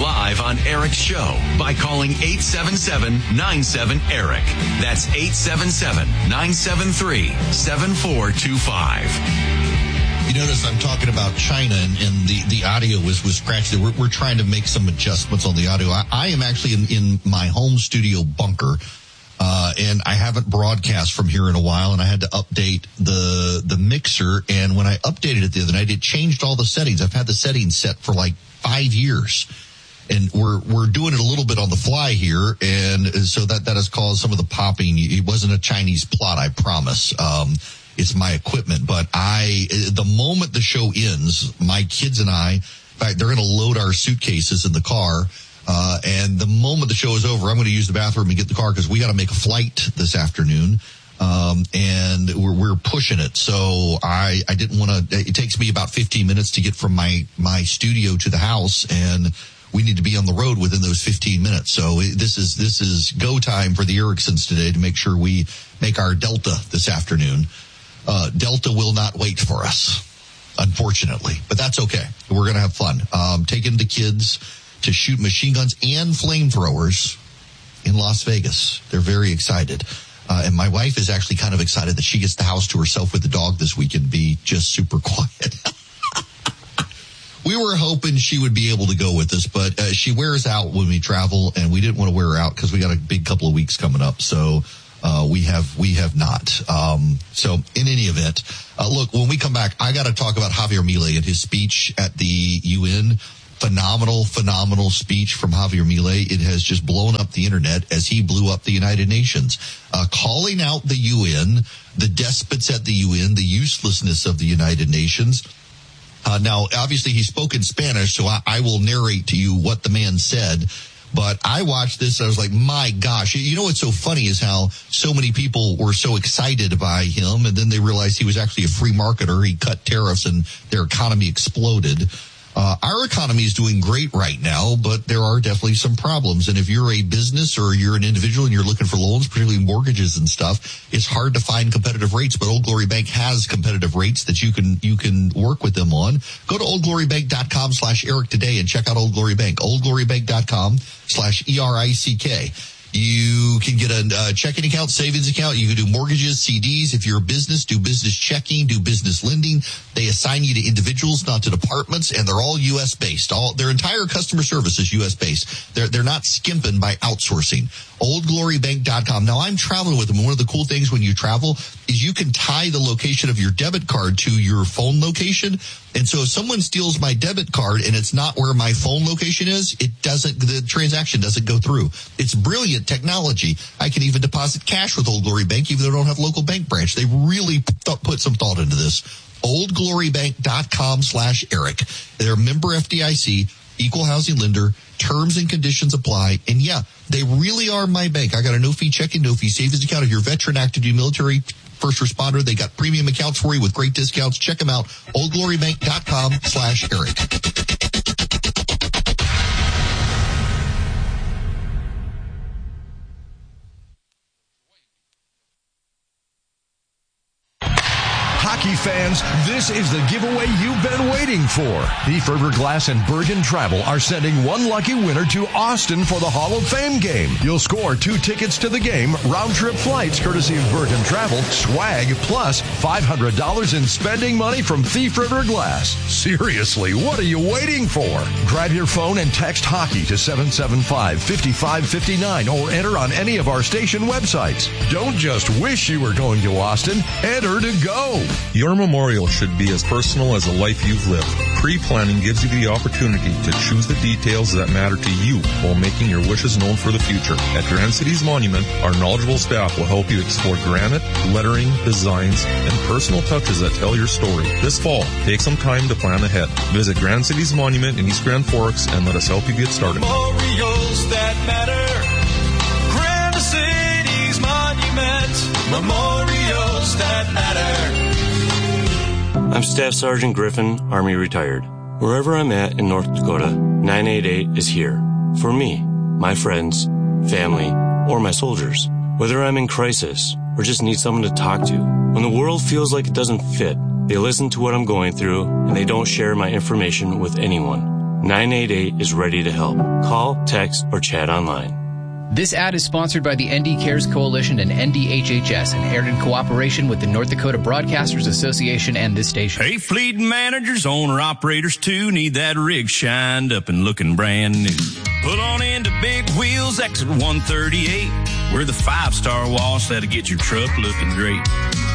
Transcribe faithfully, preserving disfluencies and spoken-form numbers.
live on Eric's show by calling eight seven seven, nine seven, ERIC. That's eight seven seven, nine seven three, seven four two five. You notice I'm talking about China, and, and the, the audio was, was scratched. We're, we're trying to make some adjustments on the audio. I, I am actually in, in my home studio bunker, uh, and I haven't broadcast from here in a while, and I had to update the the mixer, and when I updated it the other night, it changed all the settings. I've had the settings set for like five years, and we're we're doing it a little bit on the fly here, and so that, that has caused some of the popping. It wasn't a Chinese plot, I promise. Um It's my equipment, but I, the moment the show ends, my kids and I, in fact, they're going to load our suitcases in the car, uh, and the moment the show is over, I'm going to use the bathroom and get the car because we got to make a flight this afternoon, um, and we're, we're pushing it. So I, I didn't want to, it takes me about fifteen minutes to get from my, my studio to the house, and we need to be on the road within those fifteen minutes. So this is, this is go time for the Ericksons today to make sure we make our Delta this afternoon. Uh, Delta will not wait for us, unfortunately, but that's okay. We're going to have fun. Um, taking the kids to shoot machine guns and flamethrowers in Las Vegas. They're very excited. Uh, and my wife is actually kind of excited that she gets the house to herself with the dog this week and be just super quiet. We were hoping she would be able to go with us, but uh, she wears out when we travel, and we didn't want to wear her out because we got a big couple of weeks coming up. So Uh, we have, we have not. Um, so in any event, uh, look, when we come back, I got to talk about Javier Milei and his speech at the U N. Phenomenal, phenomenal speech from Javier Milei. It has just blown up the internet as he blew up the United Nations, uh, calling out the U N, the despots at the U N, the uselessness of the United Nations. Uh, now, obviously he spoke in Spanish, so I, I will narrate to you what the man said. But I watched this, and I was like, my gosh. You know what's so funny is how so many people were so excited by him, and then they realized he was actually a free marketer. He cut tariffs, and their economy exploded. Uh, our economy is doing great right now, but there are definitely some problems. And if you're a business or you're an individual and you're looking for loans, particularly mortgages and stuff, it's hard to find competitive rates. But Old Glory Bank has competitive rates that you can you can work with them on. Go to oldglorybank.com slash Eric today and check out Old Glory Bank. oldglorybank.com slash E R I C K. You can get a uh, checking account, savings account. You can do mortgages, C Ds. If you're a business, do business checking, do business lending. They assign you to individuals, not to departments, and they're all U S based. All their entire customer service is U S based. They're they're not skimping by outsourcing. old glory bank dot com. Now, I'm traveling with them. One of the cool things when you travel is you can tie the location of your debit card to your phone location. And so if someone steals my debit card and it's not where my phone location is, it doesn't, the transaction doesn't go through. It's brilliant technology. I can even deposit cash with Old Glory Bank, even though I don't have a local bank branch. They really th- put some thought into this. oldglorybank.com slash Eric. They're a member F D I C, equal housing lender. Terms and conditions apply. And yeah, they really are my bank. I got a no-fee checking, no-fee savings account. If you're a veteran, active duty military, first responder, they got premium accounts for you with great discounts. Check them out. oldglorybank.com slash Eric. Hockey fans, this is the giveaway you've been waiting for. Thief River Glass and Bergen Travel are sending one lucky winner to Austin for the Hall of Fame game. You'll score two tickets to the game, round-trip flights courtesy of Bergen Travel, swag, plus five hundred dollars in spending money from Thief River Glass. Seriously, what are you waiting for? Grab your phone and text hockey to seven seven five, five five five nine or enter on any of our station websites. Don't just wish you were going to Austin, enter to go. Your memorial should be as personal as the life you've lived. Pre-planning gives you the opportunity to choose the details that matter to you while making your wishes known for the future. At Grand Cities Monument, our knowledgeable staff will help you explore granite, lettering, designs, and personal touches that tell your story. This fall, take some time to plan ahead. Visit Grand Cities Monument in East Grand Forks and let us help you get started. Memorials that matter. Grand Cities Monument. Memorials that matter. I'm Staff Sergeant Griffin, Army retired. Wherever I'm at in North Dakota, nine eight eight is here. For me, my friends, family, or my soldiers. Whether I'm in crisis or just need someone to talk to. When the world feels like it doesn't fit, they listen to what I'm going through and they don't share my information with anyone. nine eight eight is ready to help. Call, text, or chat online. This ad is sponsored by the N D Cares Coalition and N D H H S and aired in cooperation with the North Dakota Broadcasters Association and this station. Hey, fleet managers, owner-operators too, need that rig shined up and looking brand new. Pull on into Big Wheels, exit one thirty-eight, where the five-star wash that'll get your truck looking great.